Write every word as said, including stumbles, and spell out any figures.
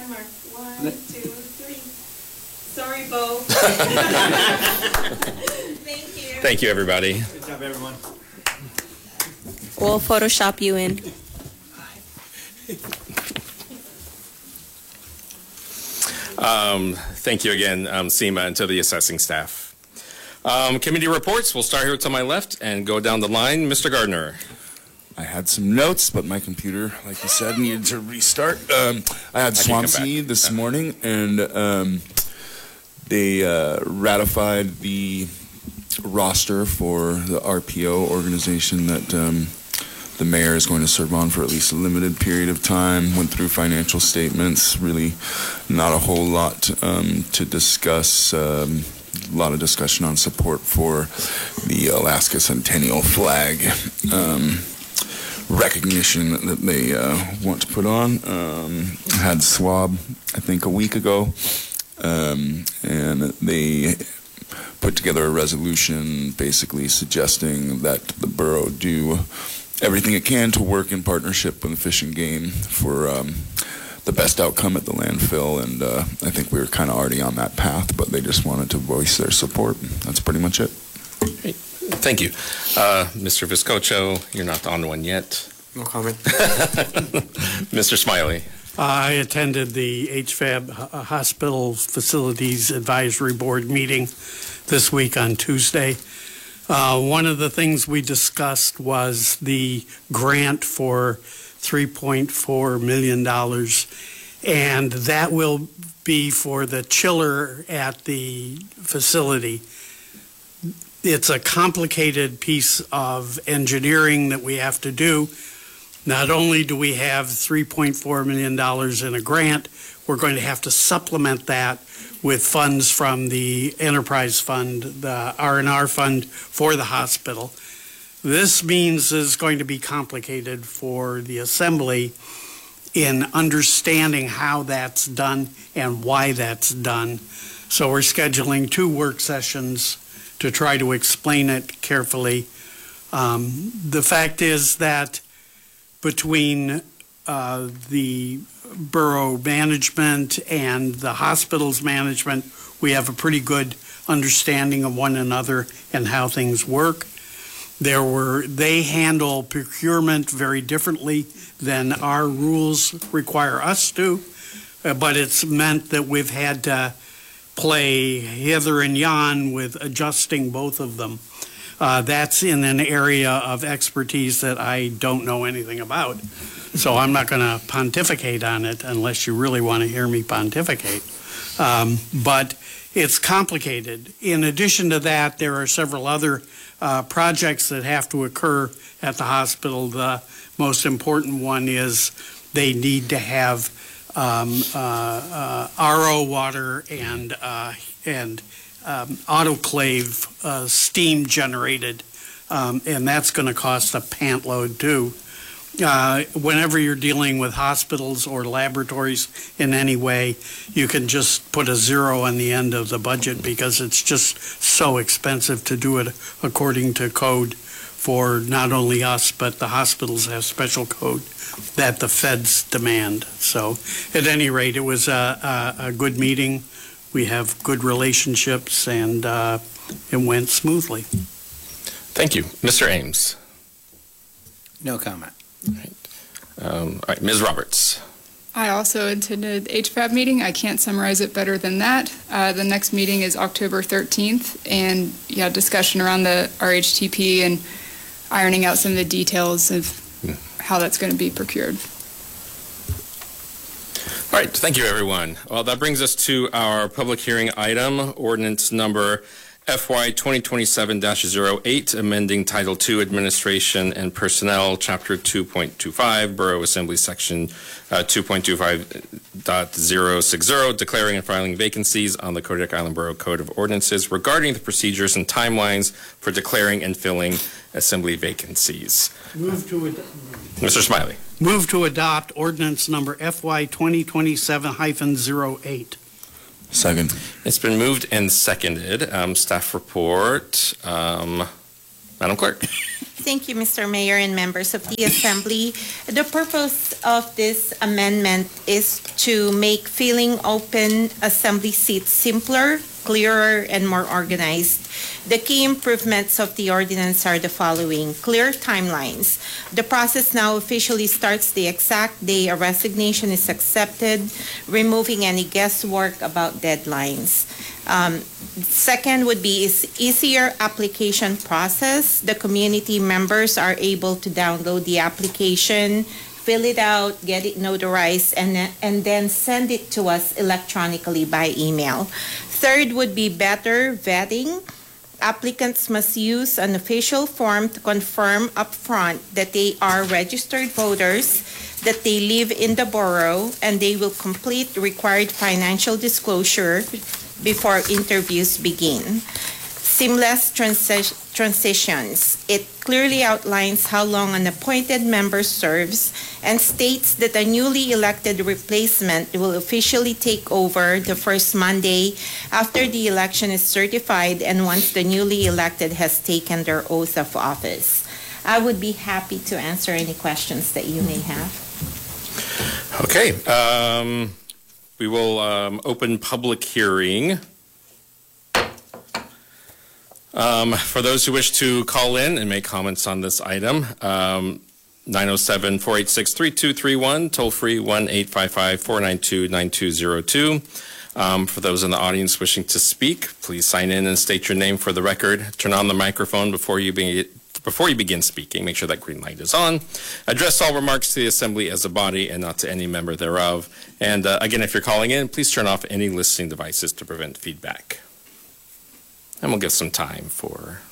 timer. One, two, three. Sorry, Bo. Thank you. Thank you, everybody. Good job, everyone. We'll Photoshop you in. Um, thank you again, um, Seema, and to the assessing staff. Um, committee reports, we'll start here to my left and go down the line. Mister Gardner. I had some notes, but my computer, like you said, needed to restart. Um, I had I Swansea this morning, and um, they uh, ratified the roster for the R P O organization that um, the mayor is going to serve on for at least a limited period of time. Went through financial statements, really not a whole lot um, to discuss. Um, a lot of discussion on support for the Alaska Centennial flag um, recognition that they uh, want to put on. Um, had SWAB, I think, a week ago, um, and they put together a resolution basically suggesting that the borough do everything it can to work in partnership with the Fish and Game for um, the best outcome at the landfill, and uh, I think we were kind of already on that path, but they just wanted to voice their support. That's pretty much it. Great. Thank you. Uh, Mister Viscocho, you're not on one yet. No comment. Mister Smiley. I attended the H F A B Hospital Facilities Advisory Board meeting this week on Tuesday. Uh, one of the things we discussed was the grant for three point four million dollars, and that will be for the chiller at the facility. It's a complicated piece of engineering that we have to do. Not only do we have three point four million dollars in a grant, we're going to have to supplement that with funds from the enterprise fund, the R and R fund for the hospital. This means it's going to be complicated for the assembly in understanding how that's done and why that's done. So we're scheduling two work sessions to try to explain it carefully. Um, the fact is that between uh, the borough management and the hospital's management, we have a pretty good understanding of one another and how things work. There were, they handle procurement very differently than our rules require us to, uh, but it's meant that we've had to play hither and yon with adjusting both of them. Uh, that's in an area of expertise that I don't know anything about. So I'm not going to pontificate on it unless you really want to hear me pontificate. Um, but it's complicated. In addition to that, there are several other uh, projects that have to occur at the hospital. The most important one is they need to have um, uh, uh, R O water and uh, and um, autoclave uh, steam generated, um, and that's going to cost a pant load too. Uh, whenever you're dealing with hospitals or laboratories in any way, you can just put a zero on the end of the budget because it's just so expensive to do it according to code for not only us, but the hospitals have special code that the feds demand. So at any rate, it was a, a, a good meeting. We have good relationships, and uh, it went smoothly. Thank you. Mister Ames. No comment. All right. Um, all right, Miz Roberts. I also attended the H F A B meeting. I can't summarize it better than that. Uh, the next meeting is October thirteenth, and yeah, discussion around the R H T P and ironing out some of the details of hmm. how that's going to be procured. All right, thank you, everyone. Well, that brings us to our public hearing item, ordinance number F Y twenty twenty-seven dash zero eight, amending Title two Administration and Personnel, Chapter two point two five, Borough Assembly Section uh, two point two five point zero six zero, declaring and filing vacancies on the Kodiak Island Borough Code of Ordinances regarding the procedures and timelines for declaring and filling assembly vacancies. Move to ad- Mister Smiley. Move to adopt ordinance number F Y twenty twenty-seven dash zero eight. Second. It's been moved and seconded. Um, staff report. Um, Madam Clerk. Thank you, Mister Mayor and members of the Assembly. The purpose of this amendment is to make filling open assembly seats simpler, clearer, and more organized. The key improvements of the ordinance are the following: clear timelines. The process now officially starts the exact day a resignation is accepted, removing any guesswork about deadlines. Um, second would be is easier application process. The community members are able to download the application, fill it out, get it notarized, and, and then send it to us electronically by email. Third would be better vetting. Applicants must use an official form to confirm upfront that they are registered voters, that they live in the borough, and they will complete the required financial disclosure before interviews begin. Seamless transi- transitions. It clearly outlines how long an appointed member serves and states that a newly elected replacement will officially take over the first Monday after the election is certified and once the newly elected has taken their oath of office. I would be happy to answer any questions that you may have. Okay. Um, we will um, open public hearing. Um, for those who wish to call in and make comments on this item, um, nine oh seven, four eight six, three two three one, toll free one eight five five, four nine two, nine two zero two. Um, for those in the audience wishing to speak, please sign in and state your name for the record. Turn on the microphone before you, be, before you begin speaking. Make sure that green light is on. Address all remarks to the Assembly as a body and not to any member thereof. And uh, again, if you're calling in, please turn off any listening devices to prevent feedback. And we'll give some time for